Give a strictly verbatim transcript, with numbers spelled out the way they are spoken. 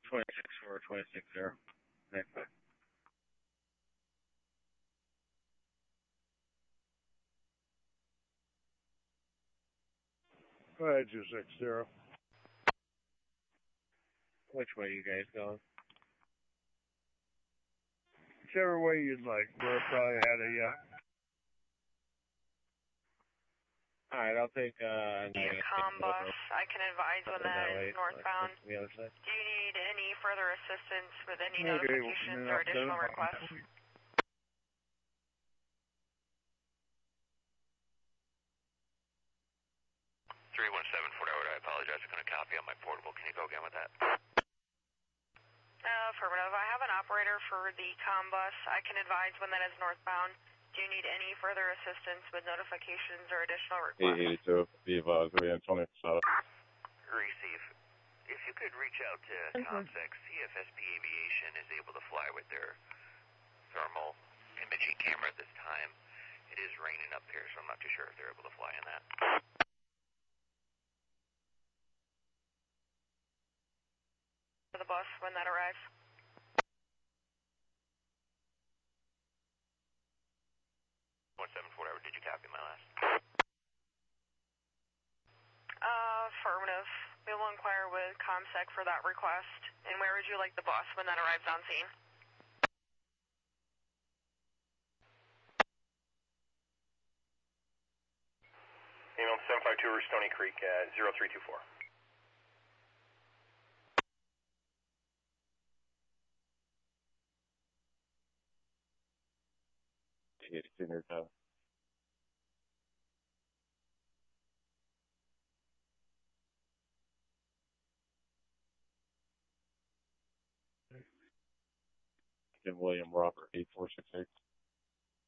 twenty-six four, twenty-six zero. Next. Go ahead, two six zero. Which way you guys going? Whichever way you'd like. We're probably ahead of you. Alright, I'll take, uh... Com bus, I can advise when that is northbound. The other side. Do you need any further assistance with any Okay, notifications or additional requests? three one seven Fort Howard, I apologize, I couldn't copy on my portable. Can you go again with that? Uh, affirmative. I have an operator for the com bus. I can advise when that is northbound. Do you need any further assistance with notifications or additional requests? eight eighty-two, be advised, we have Antonio Casada. Receive. If you could reach out to ComSec, see if S P Aviation is able to fly with their thermal imaging camera at this time. It is raining up here, so I'm not too sure if they're able to fly in that. For the bus when that arrives. one seven four, did you copy my last? Uh, affirmative. We will inquire with ComSec for that request. And where would you like the bus when that arrives on scene? Email seven five two Stony Creek at zero three two four. eighty-two near town. William Robert, eight four six eight.